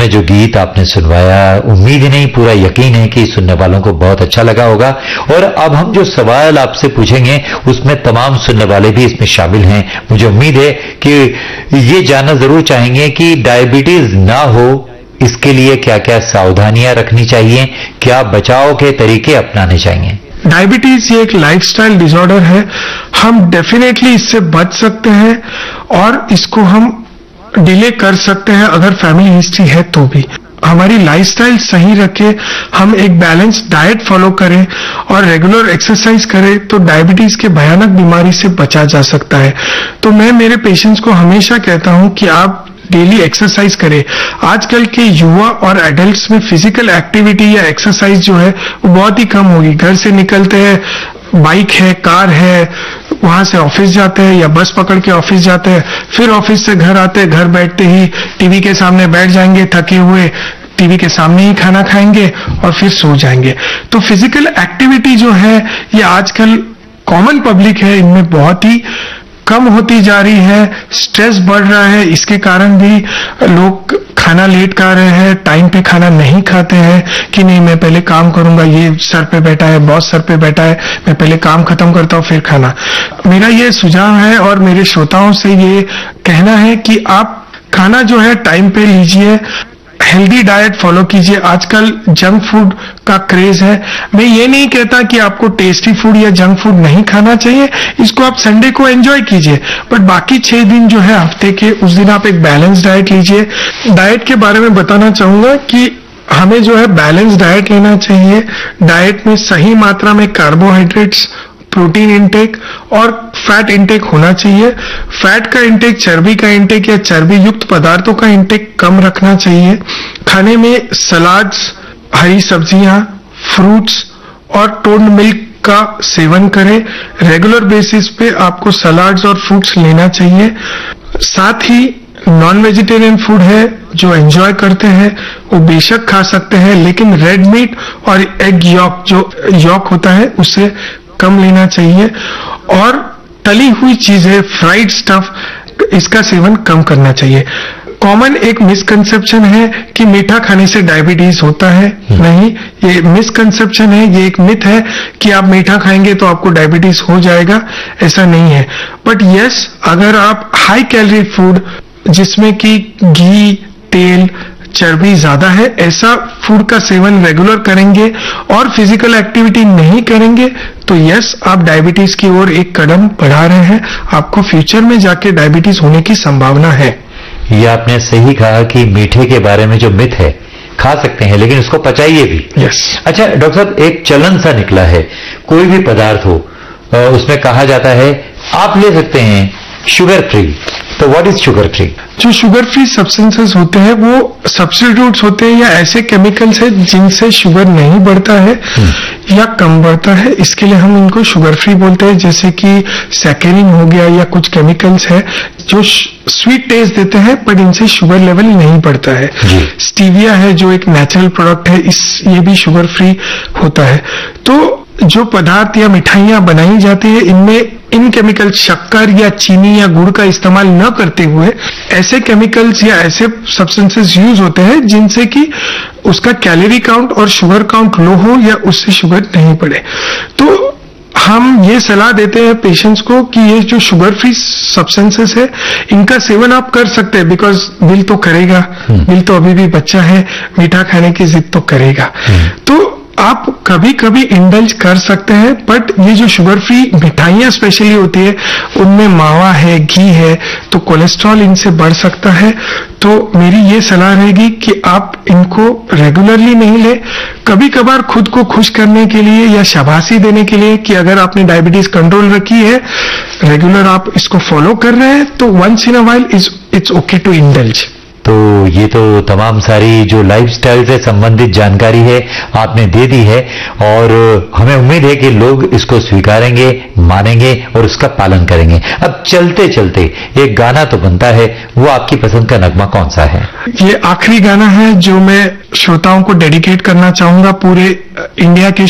में जो गीत आपने सुनवाया, उम्मीद ही नहीं पूरा यकीन है कि सुनने वालों को बहुत अच्छा लगा होगा। और अब हम जो सवाल आपसे पूछेंगे उसमें तमाम सुनने वाले भी इसमें शामिल हैं। मुझे उम्मीद है कि ये जानना जरूर चाहेंगे कि डायबिटीज ना हो इसके लिए क्या क्या सावधानियां रखनी चाहिए, क्या बचाव के तरीके अपनाने चाहिए। डायबिटीज ये एक लाइफस्टाइल डिसऑर्डर है, हम डेफिनेटली इससे बच सकते हैं और इसको हम डिले कर सकते हैं अगर फैमिली हिस्ट्री है तो भी। हमारी लाइफस्टाइल सही रखे, हम एक बैलेंस डाइट फॉलो करें और रेगुलर एक्सरसाइज करें तो डायबिटीज के भयानक बीमारी से बचा जा सकता है। तो मैं मेरे पेशेंट्स को हमेशा कहता हूं कि आप डेली एक्सरसाइज करें। आजकल के युवा और एडल्ट्स में फिजिकल एक्टिविटी या एक्सरसाइज जो है वो बहुत ही कम होगी। घर से निकलते हैं, बाइक है, कार है, वहां से ऑफिस जाते हैं या बस पकड़ के ऑफिस जाते हैं, फिर ऑफिस से घर आते हैं, घर बैठते ही टीवी के सामने बैठ जाएंगे, थके हुए टीवी के सामने ही खाना खाएंगे और फिर सो जाएंगे। तो फिजिकल एक्टिविटी जो है ये आजकल कॉमन पब्लिक है, इनमें बहुत ही कम होती जा रही है। स्ट्रेस बढ़ रहा है, इसके कारण भी लोग खाना लेट खा रहे हैं, टाइम पे खाना नहीं खाते हैं कि नहीं मैं पहले काम करूंगा, ये सर पे बैठा है, बॉस सर पे बैठा है, मैं पहले काम खत्म करता हूँ फिर खाना। मेरा ये सुझाव है और मेरे श्रोताओं से ये कहना है कि आप खाना जो है टाइम पे लीजिए, हेल्दी डाइट फॉलो कीजिए। आजकल जंक फूड का क्रेज है। मैं ये नहीं कहता कि आपको टेस्टी फूड या जंक फूड नहीं खाना चाहिए, इसको आप संडे को एंजॉय कीजिए, बट बाकी 6 दिन जो है हफ्ते के, उस दिन आप एक बैलेंस डाइट लीजिए। डाइट के बारे में बताना चाहूंगा कि हमें जो है बैलेंस डाइट लेना चाहिए। डाइट में सही मात्रा में कार्बोहाइड्रेट्स, प्रोटीन इंटेक और फैट इंटेक होना चाहिए। फैट का इंटेक, चर्बी का इंटेक या चर्बी युक्त पदार्थों का इंटेक कम रखना चाहिए। खाने में सलाड्स, हरी सब्जियां, फ्रूट्स और टोन्ड मिल्क का सेवन करें। रेगुलर बेसिस पे आपको सलाड्स और फ्रूट्स लेना चाहिए। साथ ही नॉन वेजिटेरियन फूड है जो एंजॉय करते हैं वो बेशक खा सकते हैं, लेकिन रेड मीट और एग यॉक, जो यॉक होता है उसे कम लेना चाहिए। और तली हुई चीजें, फ्राइड स्टफ, इसका सेवन कम करना चाहिए। कॉमन एक मिसकंसेप्शन है कि मीठा खाने से डायबिटीज होता है। नहीं, ये मिसकंसेप्शन है, ये एक मिथ है कि आप मीठा खाएंगे तो आपको डायबिटीज हो जाएगा, ऐसा नहीं है। बट यस, अगर आप हाई कैलोरी फूड जिसमें कि घी, तेल, चर्बी ज्यादा है, ऐसा फूड का सेवन रेगुलर करेंगे और फिजिकल एक्टिविटी नहीं करेंगे तो यस, आप डायबिटीज की ओर एक कदम बढ़ा रहे हैं। आपको फ्यूचर में जाके डायबिटीज होने की संभावना है। ये आपने सही कहा कि मीठे के बारे में जो मिथ है, खा सकते हैं लेकिन उसको पचाइए भी। यस। अच्छा डॉक्टर साहब, एक चलन सा निकला है, कोई भी पदार्थ हो उसमें कहा जाता है आप ले सकते हैं शुगर फ्री। तो व्हाट इज शुगर फ्री? जो शुगर फ्री सब्सटेंसेस होते हैं वो सब्स्टिट्यूट्स होते हैं या ऐसे केमिकल्स हैं जिनसे शुगर नहीं बढ़ता है या कम बढ़ता है, इसके लिए हम इनको शुगर फ्री बोलते हैं। जैसे कि सैकेरिन हो गया या कुछ केमिकल्स है जो स्वीट टेस्ट देते हैं बट इनसे शुगर लेवल नहीं बढ़ता है। स्टीविया है जो एक नेचुरल प्रोडक्ट है, ये भी शुगर फ्री होता है। तो जो पदार्थ या मिठाइयां बनाई जाती है इनमें इन केमिकल, शक्कर या चीनी या गुड़ का इस्तेमाल न करते हुए ऐसे केमिकल्स या ऐसे सब्सटेंसेस यूज होते हैं जिनसे कि उसका कैलोरी काउंट और शुगर काउंट लो हो या उससे शुगर नहीं बढ़े। तो हम ये सलाह देते हैं पेशेंट्स को कि ये जो शुगर फ्री सब्सटेंसेस है इनका सेवन आप कर सकते हैं, बिकॉज दिल तो करेगा, दिल तो अभी भी बच्चा है, मीठा खाने की जिद तो करेगा। तो आप कभी कभी इंडल्ज कर सकते हैं, बट ये जो शुगर फ्री मिठाइयां स्पेशली होती है उनमें मावा है, घी है, तो कोलेस्ट्रॉल इनसे बढ़ सकता है। तो मेरी ये सलाह रहेगी कि आप इनको रेगुलरली नहीं ले, कभी कभार खुद को खुश करने के लिए या शाबाशी देने के लिए कि अगर आपने डायबिटीज कंट्रोल रखी है, रेगुलर आप इसको फॉलो कर रहे हैं, तो once in a while it's okay to indulge. तो ये तो तमाम सारी जो लाइफस्टाइल से संबंधित जानकारी है आपने दे दी है और हमें उम्मीद है कि लोग इसको स्वीकारेंगे, मानेंगे और उसका पालन करेंगे। अब चलते चलते एक गाना तो बनता है, वो आपकी पसंद का नगमा कौन सा है? ये आखिरी गाना है जो मैं श्रोताओं को डेडिकेट करना चाहूंगा, पूरे इंडिया के